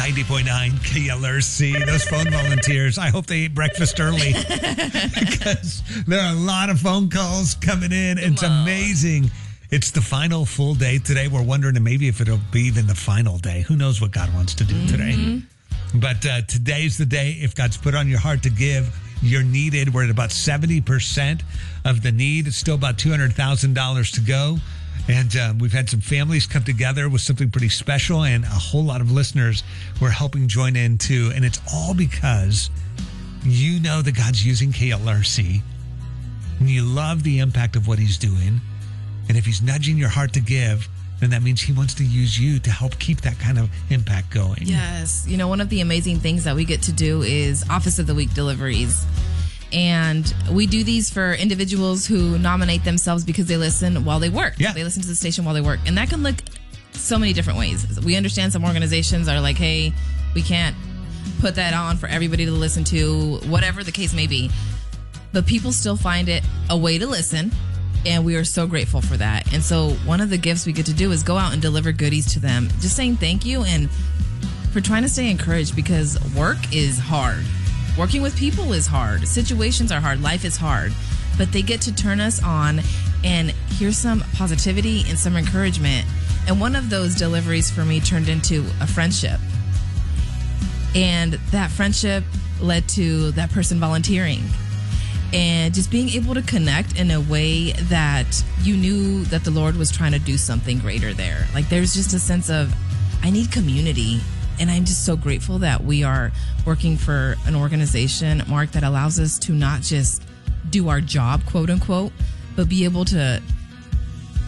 90.9 KLRC. Those phone volunteers, I hope they ate breakfast early because there are a lot of phone calls coming in. It's amazing. It's the final full day today. We're wondering maybe if it'll be even the final day. Who knows what God wants to do today. But today's the day. If God's put on your heart to give, you're needed. We're at about 70% of the need. It's still about $200,000 to go. And we've had some families come together with something pretty special, and a whole lot of listeners who are helping join in too. And it's all because you know that God's using KLRC, and you love the impact of what he's doing. And if he's nudging your heart to give, then that means he wants to use you to help keep that kind of impact going. Yes. You know, one of the amazing things that we get to do is Office of the Week deliveries. And we do these for individuals who nominate themselves because they listen while they work. Yeah. They listen to the station while they work. And that can look so many different ways. We understand some organizations are like, hey, we can't put that on for everybody to listen to, whatever the case may be. But people still find it a way to listen. And we are so grateful for that. And so one of the gifts we get to do is go out and deliver goodies to them. Just saying thank you and for trying to stay encouraged, because work is hard. Working with people is hard. Situations are hard. Life is hard. But they get to turn us on and hear some positivity and some encouragement. And one of those deliveries for me turned into a friendship. And that friendship led to that person volunteering. And just being able to connect in a way that you knew that the Lord was trying to do something greater there. Like there's just a sense of, I need community. And I'm just so grateful that we are working for an organization, Mark, that allows us to not just do our job, quote unquote, but be able to